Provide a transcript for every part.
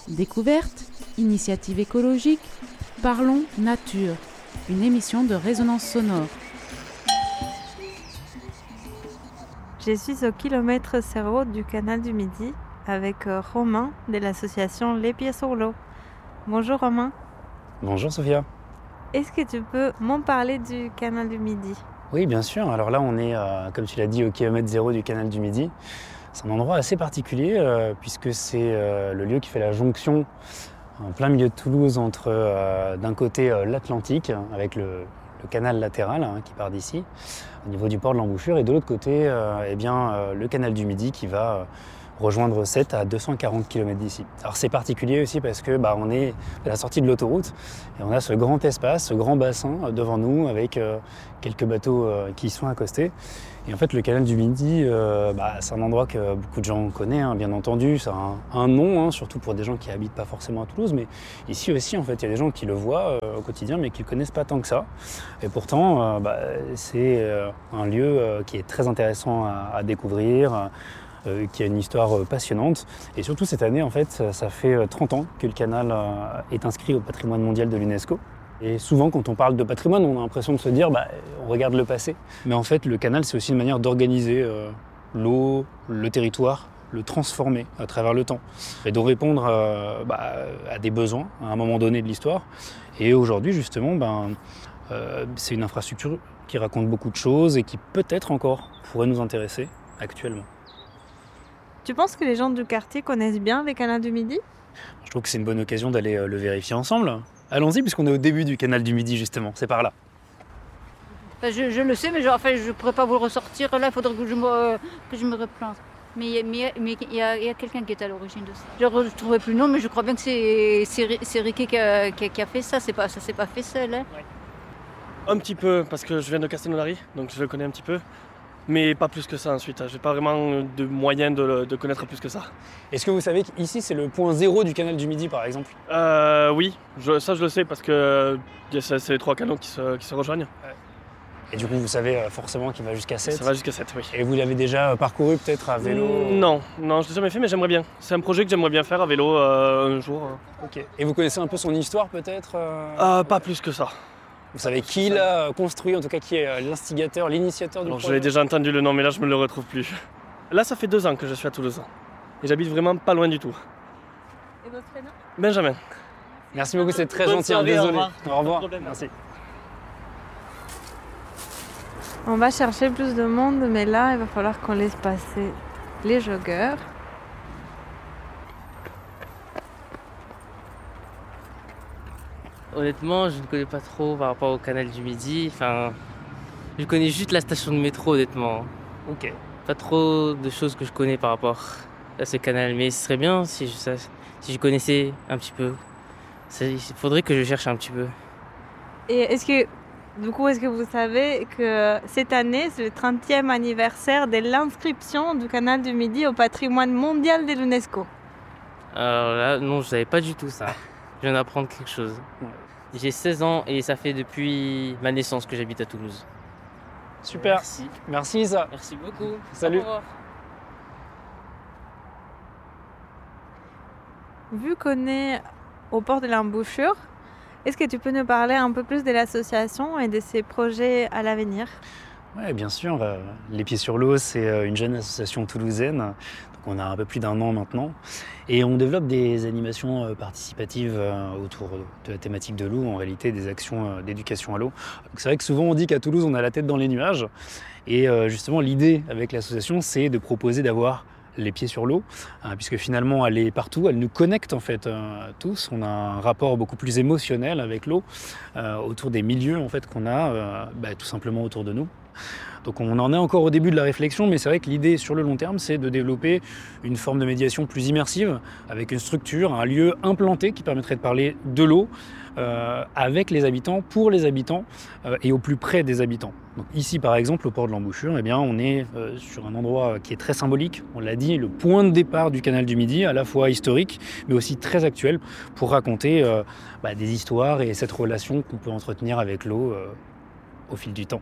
Découverte, initiative écologique, parlons nature, une émission de résonance sonore. Je suis au kilomètre 0 du canal du Midi avec Romain de l'association Les Pieds sur l'eau. Bonjour Romain. Bonjour Sophia. Est-ce que tu peux m'en parler du canal du Midi ? Oui, bien sûr. Alors là, on est, comme tu l'as dit, au kilomètre 0 du canal du Midi. C'est un endroit assez particulier puisque c'est le lieu qui fait la jonction en plein milieu de Toulouse entre d'un côté l'Atlantique avec le canal latéral qui part d'ici au niveau du port de l'Embouchure et de l'autre côté le canal du Midi qui va rejoindre Sète à 240 km d'ici. Alors c'est particulier aussi parce que on est à la sortie de l'autoroute et on a ce grand espace, ce grand bassin devant nous avec quelques bateaux qui y sont accostés. Et en fait le canal du Midi, c'est un endroit que beaucoup de gens connaissent, bien entendu, ça a un nom, surtout pour des gens qui habitent pas forcément à Toulouse, mais ici aussi en fait il y a des gens qui le voient au quotidien mais qui le connaissent pas tant que ça. Et pourtant c'est un lieu qui est très intéressant à découvrir, qui a une histoire passionnante. Et surtout cette année, en fait, ça fait 30 ans que le canal est inscrit au patrimoine mondial de l'UNESCO. Et souvent, quand on parle de patrimoine, on a l'impression de se dire, on regarde le passé. Mais en fait, le canal, c'est aussi une manière d'organiser l'eau, le territoire, le transformer à travers le temps. Et de répondre à des besoins à un moment donné de l'histoire. Et aujourd'hui, justement, c'est une infrastructure qui raconte beaucoup de choses et qui peut-être encore pourrait nous intéresser actuellement. Tu penses que les gens du quartier connaissent bien le canal du Midi ? Je trouve que c'est une bonne occasion d'aller le vérifier ensemble. Allons-y, puisqu'on est au début du canal du Midi, justement. C'est par là. Je le sais, mais je ne pourrais pas vous le ressortir. Là, il faudrait que je me replante. Mais il y a quelqu'un qui est à l'origine de ça. Je ne trouvais plus le nom, mais je crois bien que c'est Riquet qui a fait ça. Ça s'est pas fait seul. Hein. Ouais. Un petit peu, parce que je viens de Castelnaudary, donc je le connais un petit peu. Mais pas plus que ça ensuite, j'ai pas vraiment de moyen de connaître plus que ça. Est-ce que vous savez qu'ici c'est le point zéro du canal du Midi par exemple ? Oui, ça je le sais parce que c'est les trois canaux qui se rejoignent. Et du coup vous savez forcément qu'il va jusqu'à Sète ? Ça va jusqu'à Sète, oui. Et vous l'avez déjà parcouru peut-être à vélo ? Non, je l'ai jamais fait mais j'aimerais bien. C'est un projet que j'aimerais bien faire à vélo un jour. Ok. Et vous connaissez un peu son histoire peut-être ? Pas plus que ça. Vous savez qui l'a construit, en tout cas qui est l'instigateur, l'initiateur du projet ? Je l'ai déjà entendu le nom, mais là je me le retrouve plus. Là ça fait 2 ans que je suis à Toulouse. Et j'habite vraiment pas loin du tout. Et votre prénom ? Benjamin. Merci beaucoup, c'est très Bonne gentil, soirée, désolé. Au revoir. Merci. On va chercher plus de monde, mais là, il va falloir qu'on laisse passer les joggeurs. Honnêtement, je ne connais pas trop par rapport au canal du Midi. Je connais juste la station de métro, honnêtement. Ok. Pas trop de choses que je connais par rapport à ce canal, mais ce serait bien si je connaissais un petit peu. Il faudrait que je cherche un petit peu. Et est-ce que vous savez que cette année, c'est le 30e anniversaire de l'inscription du canal du Midi au patrimoine mondial de l'UNESCO ? Alors là, non, je savais pas du tout ça. Je viens d'apprendre quelque chose. J'ai 16 ans et ça fait depuis ma naissance que j'habite à Toulouse. Super. Merci Isa. Merci beaucoup. Salut. Au revoir. Vu qu'on est au port de l'Embouchure, est-ce que tu peux nous parler un peu plus de l'association et de ses projets à l'avenir ? Oui, bien sûr. Les Pieds sur l'eau, c'est une jeune association toulousaine. Donc on a un peu plus d'1 an maintenant. Et on développe des animations participatives autour de la thématique de l'eau, en réalité des actions d'éducation à l'eau. Donc c'est vrai que souvent on dit qu'à Toulouse, on a la tête dans les nuages. Et justement, l'idée avec l'association, c'est de proposer d'avoir les pieds sur l'eau, puisque finalement elle est partout, elle nous connecte en fait tous. On a un rapport beaucoup plus émotionnel avec l'eau, autour des milieux en fait qu'on a tout simplement autour de nous. Donc on en est encore au début de la réflexion, mais c'est vrai que l'idée sur le long terme, c'est de développer une forme de médiation plus immersive, avec une structure, un lieu implanté qui permettrait de parler de l'eau avec les habitants, pour les habitants et au plus près des habitants. Donc ici par exemple, au port de l'Embouchure, on est sur un endroit qui est très symbolique, on l'a dit, le point de départ du canal du Midi, à la fois historique, mais aussi très actuel, pour raconter des histoires et cette relation qu'on peut entretenir avec l'eau au fil du temps.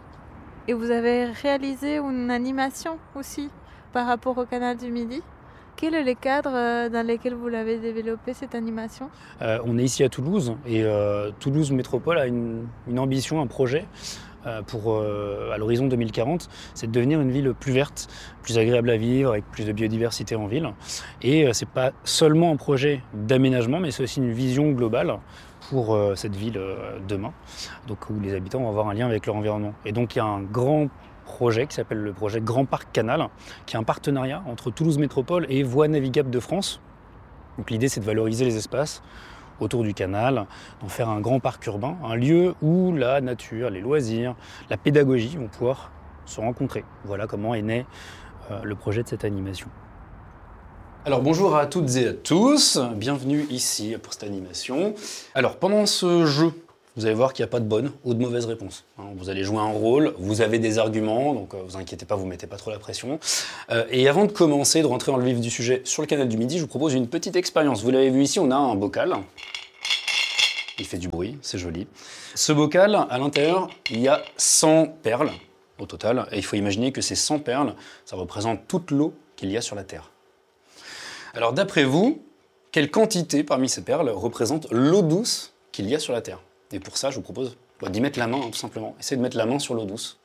Et vous avez réalisé une animation aussi par rapport au canal du Midi ? Quel est le cadre dans lequel vous l'avez développé, cette animation? On est ici à Toulouse et Toulouse Métropole a une ambition, un projet pour à l'horizon 2040, c'est de devenir une ville plus verte, plus agréable à vivre, avec plus de biodiversité en ville. Et c'est pas seulement un projet d'aménagement, mais c'est aussi une vision globale pour cette ville demain, donc où les habitants vont avoir un lien avec leur environnement. Et donc il y a un grand projet qui s'appelle le projet Grand Parc Canal, qui est un partenariat entre Toulouse Métropole et Voies navigables de France. Donc l'idée, c'est de valoriser les espaces autour du canal, d'en faire un grand parc urbain, un lieu où la nature, les loisirs, la pédagogie vont pouvoir se rencontrer. Voilà comment est né le projet de cette animation. Alors bonjour à toutes et à tous, bienvenue ici pour cette animation. Alors pendant ce jeu, vous allez voir qu'il n'y a pas de bonne ou de mauvaise réponse. Vous allez jouer un rôle, vous avez des arguments, donc vous inquiétez pas, vous ne mettez pas trop la pression. Et avant de commencer, de rentrer dans le vif du sujet sur le canal du Midi, je vous propose une petite expérience. Vous l'avez vu ici, on a un bocal. Il fait du bruit, c'est joli. Ce bocal, à l'intérieur, il y a 100 perles au total. Et il faut imaginer que ces 100 perles, ça représente toute l'eau qu'il y a sur la Terre. Alors d'après vous, quelle quantité parmi ces perles représente l'eau douce qu'il y a sur la Terre? Et pour ça, je vous propose d'y mettre la main, tout simplement. Essayez de mettre la main sur l'eau douce.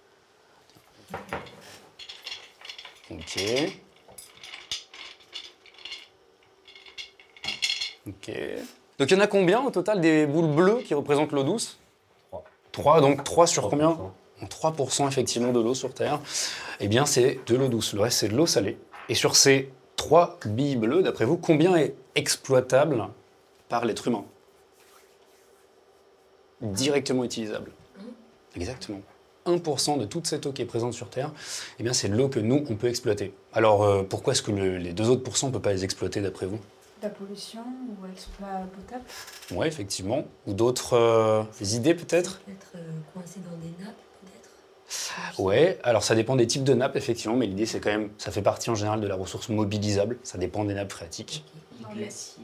Ok. Ok. Donc il y en a combien au total des boules bleues qui représentent l'eau douce? 3. Donc 3 sur combien? 3% effectivement de l'eau sur Terre. Eh bien c'est de l'eau douce. Le reste c'est de l'eau salée. Et sur ces 3 billes bleues, d'après vous, combien est exploitable par l'être humain? Directement utilisable. Exactement. 1% de toute cette eau qui est présente sur Terre, eh bien c'est de l'eau que nous, on peut exploiter. Alors pourquoi est-ce que les 2 autres pourcents, on ne peut pas les exploiter d'après vous? La pollution, ou elles ne sont pas potables? Oui, effectivement. Ou d'autres idées peut-être? Peut-être coincées dans des nappes, peut-être? Ouais, alors ça dépend des types de nappes, effectivement, mais l'idée c'est quand même, ça fait partie en général de la ressource mobilisable, ça dépend des nappes phréatiques. Dans les glaciers.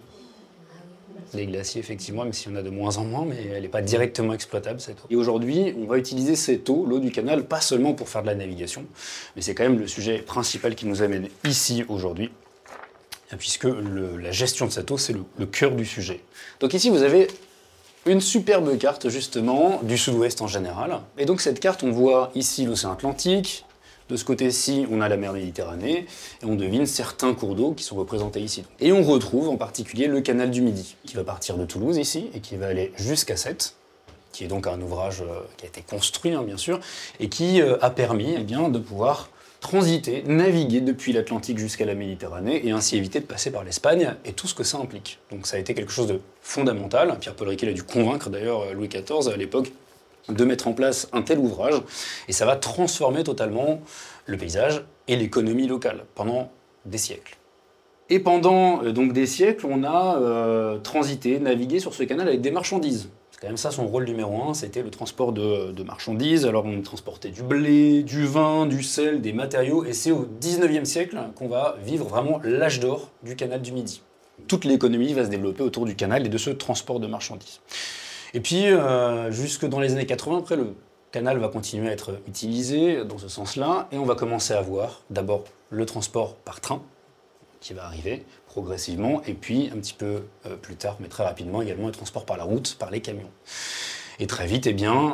Les glaciers, effectivement, même s'il y en a de moins en moins, mais elle n'est pas directement exploitable, cette eau. Et aujourd'hui, on va utiliser cette eau, l'eau du canal, pas seulement pour faire de la navigation, mais c'est quand même le sujet principal qui nous amène ici aujourd'hui, puisque la gestion de cette eau, c'est le cœur du sujet. Donc ici, vous avez une superbe carte, justement, du sud-ouest en général. Et donc cette carte, on voit ici l'océan Atlantique. De ce côté-ci, on a la mer Méditerranée, et on devine certains cours d'eau qui sont représentés ici. Et on retrouve en particulier le canal du Midi, qui va partir de Toulouse ici, et qui va aller jusqu'à Sète, qui est donc un ouvrage qui a été construit, bien sûr, et qui a permis de pouvoir transiter, naviguer depuis l'Atlantique jusqu'à la Méditerranée, et ainsi éviter de passer par l'Espagne, et tout ce que ça implique. Donc ça a été quelque chose de fondamental. Pierre-Paul Riquet a dû convaincre d'ailleurs Louis XIV à l'époque de mettre en place un tel ouvrage, et ça va transformer totalement le paysage et l'économie locale pendant des siècles. Et pendant donc des siècles, on a transité, navigué sur ce canal avec des marchandises. C'est quand même ça son rôle numéro 1, c'était le transport de marchandises. Alors on transportait du blé, du vin, du sel, des matériaux, et c'est au 19e siècle qu'on va vivre vraiment l'âge d'or du canal du Midi. Toute l'économie va se développer autour du canal et de ce transport de marchandises. Et puis, jusque dans les années 80, après, le canal va continuer à être utilisé dans ce sens-là, et on va commencer à voir d'abord le transport par train, qui va arriver progressivement, et puis un petit peu plus tard, mais très rapidement également, le transport par la route, par les camions. Et très vite,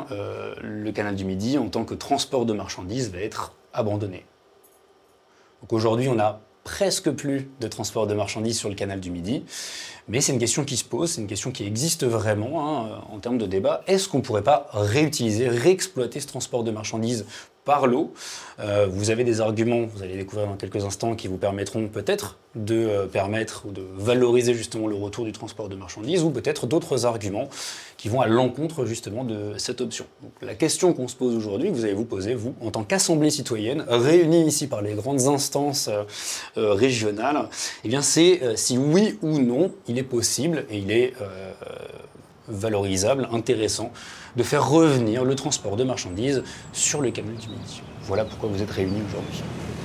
le canal du Midi, en tant que transport de marchandises, va être abandonné. Donc aujourd'hui, on n'a presque plus de transport de marchandises sur le canal du Midi, mais c'est une question qui se pose, c'est une question qui existe vraiment en termes de débat. Est-ce qu'on ne pourrait pas réutiliser, réexploiter ce transport de marchandises par l'eau? Vous avez des arguments, vous allez découvrir dans quelques instants, qui vous permettront peut-être de permettre ou de valoriser justement le retour du transport de marchandises, ou peut-être d'autres arguments qui vont à l'encontre justement de cette option. Donc, la question qu'on se pose aujourd'hui, que vous allez vous poser, vous, en tant qu'assemblée citoyenne, réunie ici par les grandes instances régionales, c'est si oui ou non il est possible et il est valorisable, intéressant, de faire revenir le transport de marchandises sur le canal du Midi. Voilà pourquoi vous êtes réunis aujourd'hui.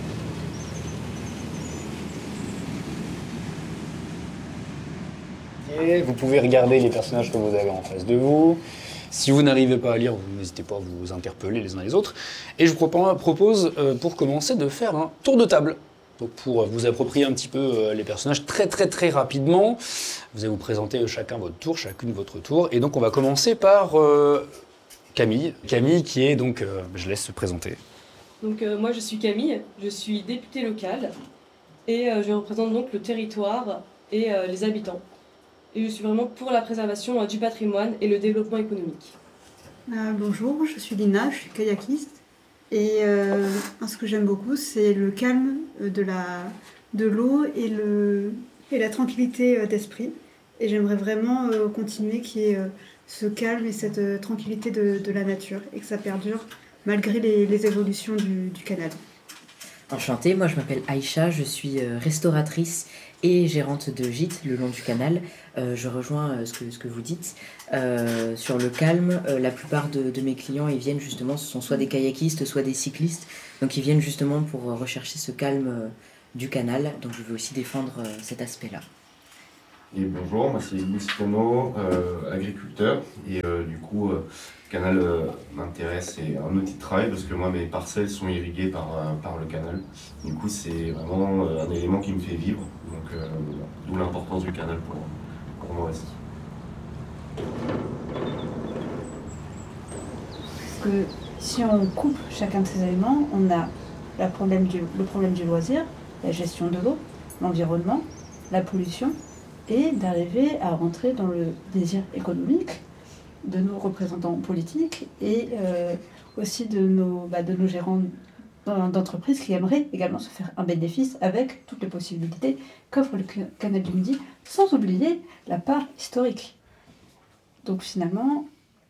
Et vous pouvez regarder les personnages que vous avez en face de vous. Si vous n'arrivez pas à lire, vous n'hésitez pas à vous interpeller les uns les autres. Et je vous propose, pour commencer, de faire un tour de table. Donc pour vous approprier un petit peu les personnages très très très rapidement, vous allez vous présenter chacun votre tour, chacune votre tour. Et donc on va commencer par Camille. Camille qui est donc, je laisse se présenter. Donc moi je suis Camille, je suis députée locale et je représente donc le territoire et les habitants. Et je suis vraiment pour la préservation du patrimoine et le développement économique. Bonjour, je suis Lina, je suis kayakiste. Et ce que j'aime beaucoup, c'est le calme de l'eau et la tranquillité d'esprit. Et j'aimerais vraiment continuer qu'il y ait ce calme et cette tranquillité de la nature et que ça perdure malgré les évolutions du canal. Enchantée, moi je m'appelle Aïcha, je suis restauratrice et gérante de gîte le long du canal. Je rejoins ce que vous dites. Sur le calme, la plupart de mes clients, ils viennent justement, ce sont soit des kayakistes, soit des cyclistes. Donc ils viennent justement pour rechercher ce calme du canal. Donc je veux aussi défendre cet aspect-là. Et bonjour, moi c'est Boustano, agriculteur. Et du coup, le canal m'intéresse, c'est un outil de travail parce que moi mes parcelles sont irriguées par le canal. Du coup, c'est vraiment un élément qui me fait vivre. Donc d'où l'importance du canal pour moi aussi. Parce que si on coupe chacun de ces éléments, on a le problème du loisir, la gestion de l'eau, l'environnement, la pollution, et d'arriver à rentrer dans le désir économique de nos représentants politiques et aussi de nos gérants d'entreprises qui aimeraient également se faire un bénéfice avec toutes les possibilités qu'offre le canal du Midi, sans oublier la part historique. Donc finalement,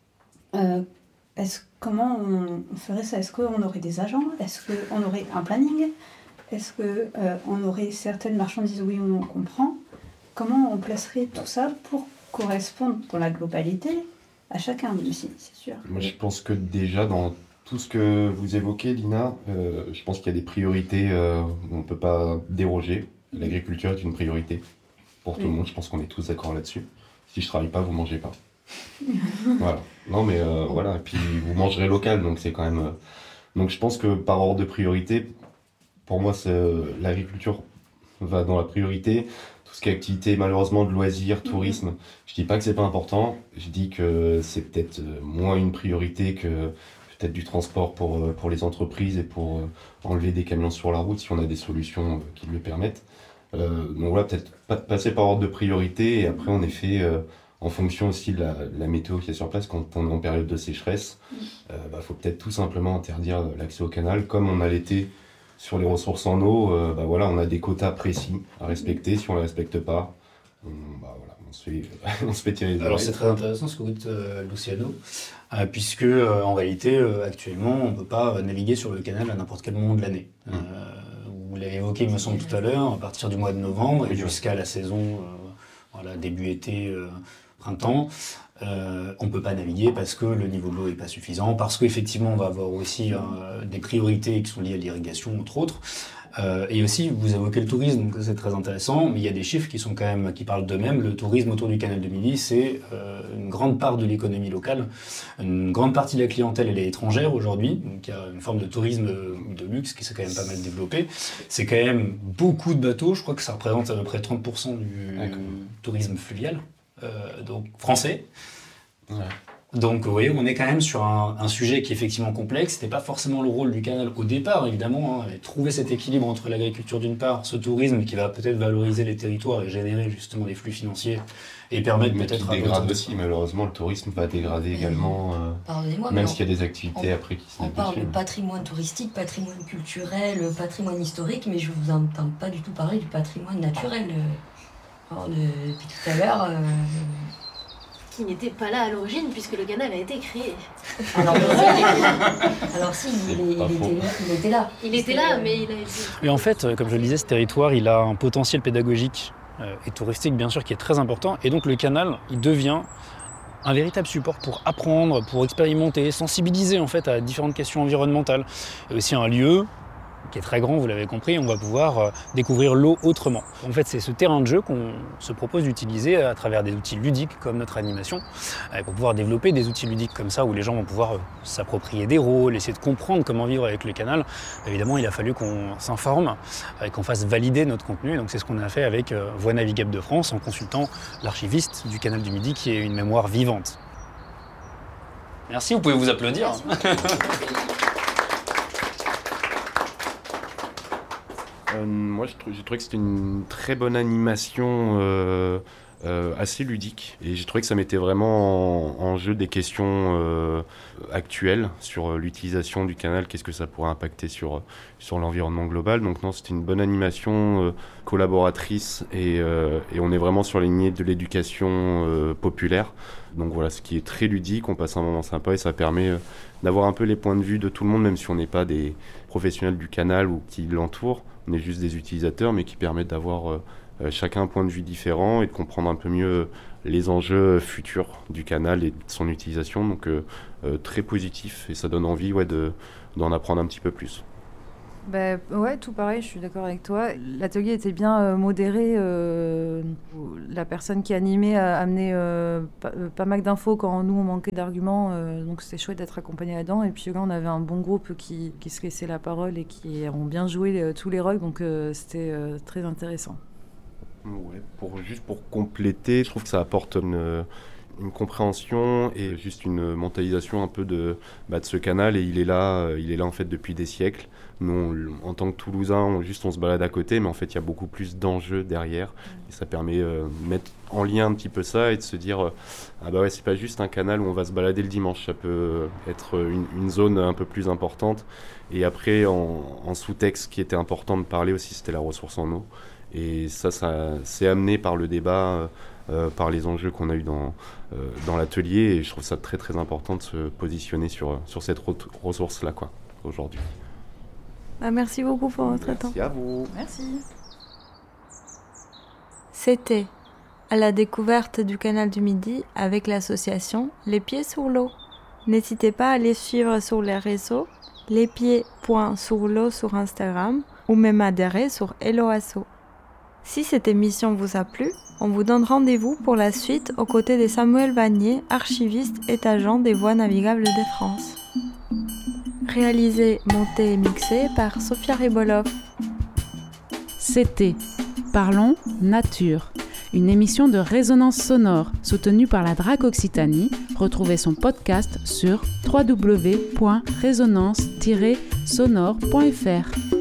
comment on ferait ça? Est-ce qu'on aurait des agents? Est-ce qu'on aurait un planning? Est-ce qu'on aurait certaines marchandises, oui ou non, qu'on prend? Comment on placerait tout ça pour correspondre dans la globalité à chacun de nous, c'est sûr. Moi, je pense que déjà, dans tout ce que vous évoquez, Lina, je pense qu'il y a des priorités où on ne peut pas déroger. L'agriculture est une priorité pour tout le monde. Je pense qu'on est tous d'accord là-dessus. Si je ne travaille pas, vous ne mangez pas. Voilà. Non, mais voilà. Et puis, vous mangerez local, donc c'est quand même... Donc, je pense que par ordre de priorité, pour moi, l'agriculture va dans la priorité. Tout ce qui est activité, malheureusement, de loisirs, tourisme, je dis pas que c'est pas important, je dis que c'est peut-être moins une priorité que peut-être du transport pour les entreprises et pour enlever des camions sur la route si on a des solutions qui le permettent. Donc voilà, peut-être passer par ordre de priorité et après, en effet, en fonction aussi de la météo qui est sur place, quand on est en période de sécheresse, faut peut-être tout simplement interdire l'accès au canal, comme on a l'été. Sur les ressources en eau, voilà, on a des quotas précis à respecter. Si on ne les respecte pas, on se fait tirer les oreilles. Alors c'est très intéressant ce que vous dites, Luciano, puisque en réalité, actuellement, on ne peut pas naviguer sur le canal à n'importe quel moment de l'année. Vous l'avez évoqué, il me semble, tout à l'heure, à partir du mois de novembre et jusqu'à la saison début été, printemps. On ne peut pas naviguer parce que le niveau de l'eau n'est pas suffisant, parce qu'effectivement on va avoir aussi des priorités qui sont liées à l'irrigation entre autres, et aussi vous évoquez le tourisme, donc c'est très intéressant, mais il y a des chiffres qui parlent d'eux-mêmes. Le tourisme autour du canal de Midi, c'est une grande part de l'économie locale, une grande partie de la clientèle elle est étrangère aujourd'hui, donc il y a une forme de tourisme de luxe qui s'est quand même pas mal développé. C'est quand même beaucoup de bateaux, je crois que ça représente à peu près 30% du tourisme fluvial. Donc français. Ouais. Donc vous voyez, on est quand même sur un sujet qui est effectivement complexe. C'était pas forcément le rôle du canal au départ, évidemment, trouver cet équilibre entre l'agriculture d'une part, ce tourisme qui va peut-être valoriser les territoires et générer justement des flux financiers et permettre peut-être... Mais qui dégrade aussi, malheureusement, le tourisme va dégrader également, même s'il y a des activités après qui se... On parle de patrimoine touristique, patrimoine culturel, patrimoine historique, mais je vous entends pas du tout parler du patrimoine naturel. Depuis tout à l'heure... Qui n'était pas là à l'origine puisque le canal a été créé. Alors si, il était là. Il était là, mais il a été... Et en fait, comme je le disais, ce territoire, il a un potentiel pédagogique et touristique, bien sûr, qui est très important. Et donc le canal, il devient un véritable support pour apprendre, pour expérimenter, sensibiliser en fait à différentes questions environnementales. Et aussi un lieu qui est très grand, vous l'avez compris, on va pouvoir découvrir l'eau autrement. En fait, c'est ce terrain de jeu qu'on se propose d'utiliser à travers des outils ludiques comme notre animation, pour pouvoir développer des outils ludiques comme ça où les gens vont pouvoir s'approprier des rôles, essayer de comprendre comment vivre avec le canal. Évidemment, il a fallu qu'on s'informe et qu'on fasse valider notre contenu. Donc c'est ce qu'on a fait avec Voies navigables de France en consultant l'archiviste du canal du Midi qui est une mémoire vivante. Merci, vous pouvez vous applaudir. Moi, j'ai trouvé que c'était une très bonne animation assez ludique. Et j'ai trouvé que ça mettait vraiment en jeu des questions actuelles sur l'utilisation du canal, qu'est-ce que ça pourrait impacter sur l'environnement global. Donc non, c'était une bonne animation collaboratrice et on est vraiment sur les lignées de l'éducation populaire. Donc voilà, ce qui est très ludique, on passe un moment sympa et ça permet d'avoir un peu les points de vue de tout le monde, même si on n'est pas des professionnels du canal ou qui l'entourent. On est juste des utilisateurs, mais qui permettent d'avoir chacun un point de vue différent et de comprendre un peu mieux les enjeux futurs du canal et de son utilisation. Donc très positif et ça donne envie d'en apprendre un petit peu plus. Ouais, tout pareil, je suis d'accord avec toi. L'atelier était bien modéré. La personne qui animait a amené pas mal d'infos quand nous on manquait d'arguments. Donc c'était chouette d'être accompagné là-dedans. Et puis là, on avait un bon groupe qui se laissait la parole et qui ont bien joué tous les rôles. Donc c'était très intéressant. Ouais, juste pour compléter, je trouve que ça apporte une compréhension et juste une mentalisation un peu de ce canal. Et il est là en fait depuis des siècles. Nous, en tant que Toulousains, on se balade à côté, mais en fait, il y a beaucoup plus d'enjeux derrière. Et ça permet de mettre en lien un petit peu ça et de se dire c'est pas juste un canal où on va se balader le dimanche. Ça peut être une zone un peu plus importante. Et après, en sous-texte, ce qui était important de parler aussi, c'était la ressource en eau. Et ça s'est amené par le débat, par les enjeux qu'on a eu dans l'atelier. Et je trouve ça très, très important de se positionner sur cette ressource-là, aujourd'hui. Merci beaucoup pour votre temps. Merci à vous. Merci. C'était à la découverte du canal du Midi avec l'association Les Pieds sur l'eau. N'hésitez pas à les suivre sur les réseaux, lespieds.surl'eau sur Instagram ou même adhérer sur Hello Asso. Si cette émission vous a plu, on vous donne rendez-vous pour la suite aux côtés de Samuel Vanier, archiviste et agent des Voies navigables de France. Réalisé, monté et mixé par Sofia Ribolov. C'était Parlons Nature, une émission de résonance sonore soutenue par la DRAC Occitanie. Retrouvez son podcast sur www.resonance-sonore.fr.